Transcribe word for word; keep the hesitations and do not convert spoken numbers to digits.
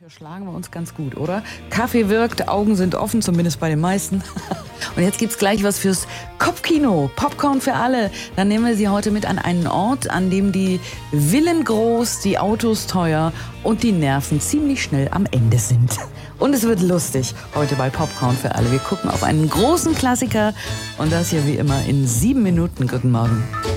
Schlagen wir uns ganz gut, oder? Kaffee wirkt, Augen sind offen, zumindest bei den meisten. Und jetzt gibt's gleich was fürs Kopfkino. Popcorn für alle. Dann nehmen wir Sie heute mit an einen Ort, an dem die Villen groß, die Autos teuer und die Nerven ziemlich schnell am Ende sind. Und es wird lustig heute bei Popcorn für alle. Wir gucken auf einen großen Klassiker und das hier wie immer in sieben Minuten. Guten Morgen.